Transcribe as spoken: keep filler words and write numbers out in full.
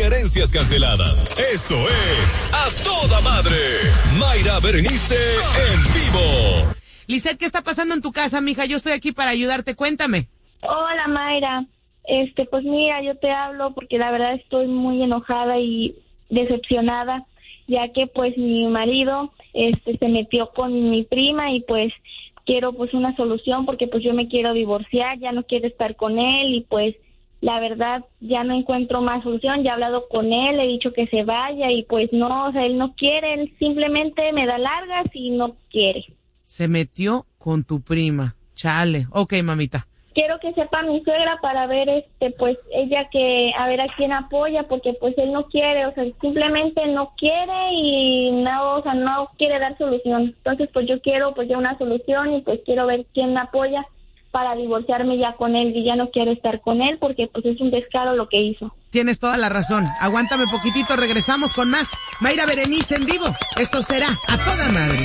herencias canceladas. Esto es A Toda Madre. Mayra Berenice en vivo. Lisette, ¿qué está pasando en tu casa, mija? Yo estoy aquí para ayudarte, cuéntame. Hola, Mayra. Este, pues mira, yo te hablo porque la verdad estoy muy enojada y decepcionada, ya que pues mi marido este se metió con mi prima y pues quiero pues una solución porque pues yo me quiero divorciar, ya no quiero estar con él y pues la verdad ya no encuentro más solución. Ya he hablado con él, le he dicho que se vaya y pues no, o sea, él no quiere, él simplemente me da largas y no quiere. Se metió con tu prima, chale. Ok, mamita. Quiero que sepa mi suegra para ver, este, pues, ella que, a ver a quién apoya, porque pues él no quiere, o sea, simplemente no quiere y no, o sea, no quiere dar solución. Entonces, pues yo quiero, pues ya una solución y pues quiero ver quién me apoya para divorciarme ya con él y ya no quiero estar con él porque pues es un descaro lo que hizo. Tienes toda la razón. Aguántame poquitito, regresamos con más. Mayra Berenice en vivo. Esto será A Toda Madre.